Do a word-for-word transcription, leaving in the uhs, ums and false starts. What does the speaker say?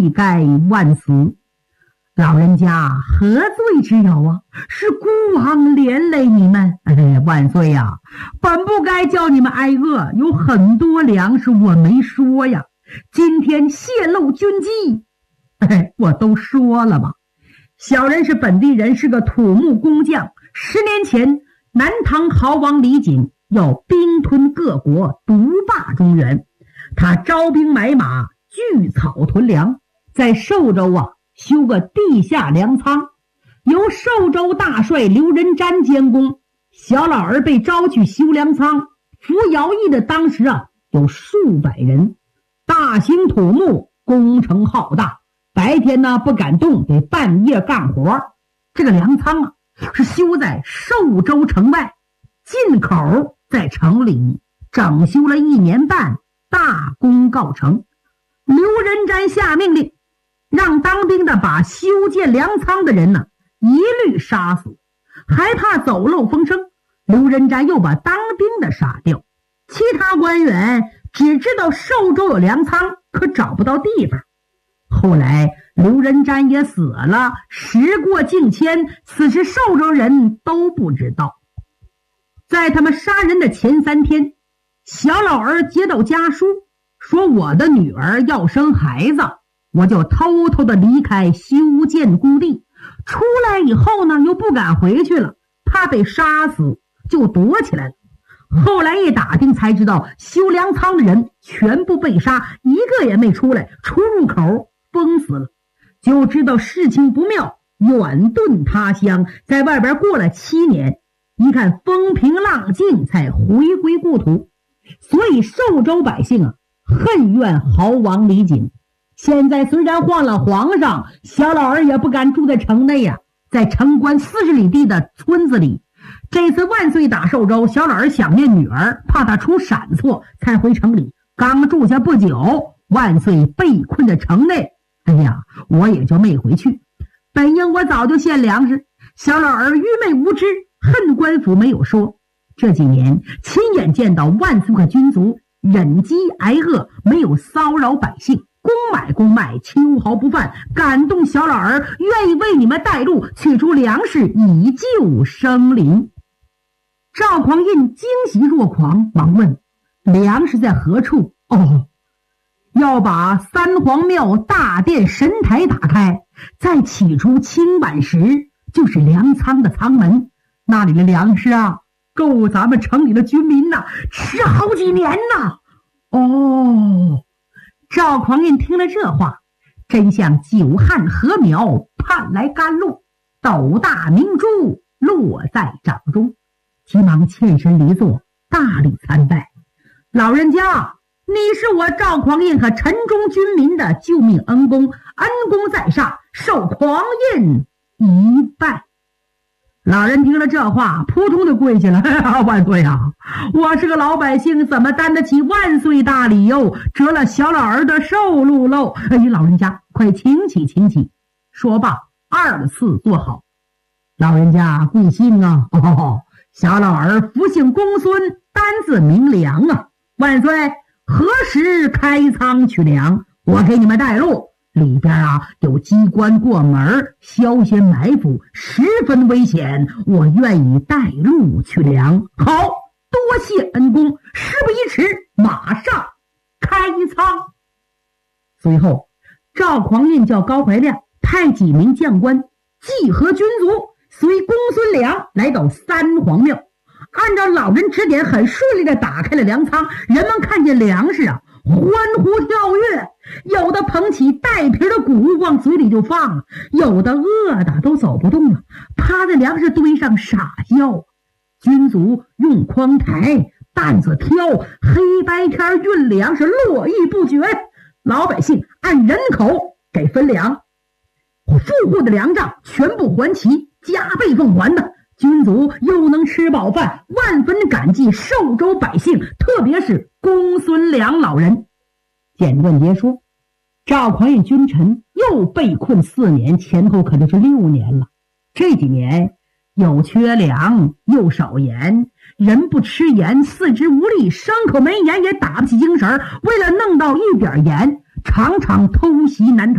罪该万死。老人家何罪之有啊？是孤王连累你们。哎，万岁呀、啊！本不该叫你们挨饿，有很多粮食我没说呀。今天泄露军机，哎，我都说了吧。小人是本地人，是个土木工匠。十年前，南唐豪王李璟要兵吞各国，独霸中原。他招兵买马，聚草屯粮，在寿州啊修个地下粮仓，由寿州大帅刘仁瞻监工。小老儿被招去修粮仓，服徭役的当时啊有数百人。大兴土木，工程浩大，白天呢不敢动，得半夜干活。这个粮仓啊是修在寿州城外，进口在城里，整修了一年半，大功告成。刘仁瞻下命令，让当兵的把修建粮仓的人呢一律杀死，还怕走漏风声，刘仁瞻又把当兵的杀掉。其他官员只知道寿州有粮仓，可找不到地方。后来刘仁瞻也死了，时过境迁，此时寿州人都不知道。在他们杀人的前三天，小老儿接到家书，说我的女儿要生孩子，我就偷偷的离开修建工地。出来以后呢，又不敢回去了，怕被杀死，就躲起来了。后来一打听才知道，修粮仓的人全部被杀，一个也没出来，出入口封死了。就知道事情不妙，远遁他乡，在外边过了七年，一看风平浪静，才回归故土。所以寿州百姓啊恨怨豪王李璟。现在虽然换了皇上，小老儿也不敢住在城内呀、啊，在城关四十里地的村子里。这次万岁打寿州，小老儿想念女儿，怕她出闪错，才回城里。刚住下不久，万岁被困在城内，哎呀，我也就没回去。本应我早就献粮食，小老儿愚昧无知，恨官府没有说。这几年亲眼见到万岁和军卒忍饥挨饿，没有骚扰百姓，公买公卖，秋毫不犯，感动小老儿愿意为你们带路，取出粮食以救生灵。赵匡胤惊喜若狂，忙问粮食在何处？哦，要把三皇庙大殿神台打开，再取出青板石，就是粮仓的仓门。那里的粮食啊，够咱们城里的军民呐、啊、吃好几年呐。哦，赵匡胤听了这话，真像久旱禾苗盼来甘露，斗大明珠落在掌中，急忙欠身离座，大礼参拜。老人家，你是我赵匡胤和城中军民的救命恩公，恩公在上，受匡胤一拜。老人听了这话，扑通的跪下了。万岁啊，我是个老百姓，怎么担得起万岁大礼哟？折了小老儿的寿禄喽！哎，老人家快请起请起。说罢，二次坐好。老人家贵姓啊？哦，小老儿福姓公孙，单字明良啊。万岁，何时开仓取粮？我给你们带路。里边啊有机关过门，消息埋伏，十分危险，我愿意带路取粮。好，多谢恩公，事不宜迟，马上开仓。随后赵匡胤叫高怀亮派几名将官集合军卒，随公孙良来到三皇庙。按照老人指点，很顺利的打开了粮仓。人们看见粮食啊，欢呼跳跃，有的捧起带皮的谷往嘴里就放，有的饿的都走不动了，趴在粮食堆上傻笑。军卒用筐抬，担子挑，黑白天运粮是络绎不绝。老百姓按人口给分粮，富户的粮账全部还齐，加倍奉还的。军卒又能吃饱饭，万分感激寿州百姓，特别是公孙良老人。简短结说，赵匡胤君臣又被困四年，前后可就是六年了。这几年又缺粮又少盐，人不吃盐四肢无力，牲口没盐也打不起精神，为了弄到一点盐，常常偷袭南唐。